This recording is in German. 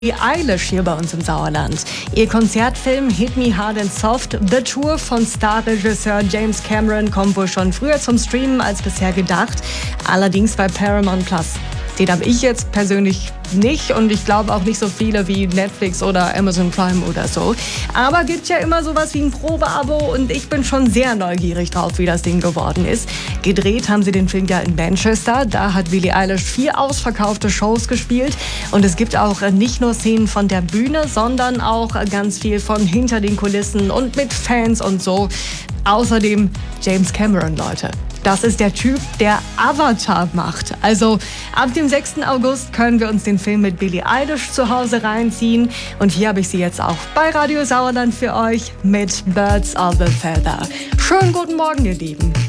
Billie Eilish hier bei uns im Sauerland. Ihr Konzertfilm Hit Me Hard and Soft, The Tour von Starregisseur James Cameron, kommt wohl schon früher zum Streamen als bisher gedacht, allerdings bei Paramount Plus. Den habe ich jetzt persönlich nicht und ich glaube auch nicht so viele wie Netflix oder Amazon Prime oder so. Aber gibt ja immer sowas wie ein Probeabo und ich bin schon sehr neugierig drauf, wie das Ding geworden ist. Gedreht haben sie den Film ja in Manchester. Da hat Billie Eilish 4 ausverkaufte Shows gespielt und es gibt auch nicht nur Szenen von der Bühne, sondern auch ganz viel von hinter den Kulissen und mit Fans und so. Außerdem James Cameron, Leute. Das ist der Typ, der Avatar macht. Also ab dem 6. August können wir uns den Film mit Billie Eilish zu Hause reinziehen. Und hier habe ich sie jetzt auch bei Radio Sauerland für euch mit Birds of a Feather. Schönen guten Morgen, ihr Lieben.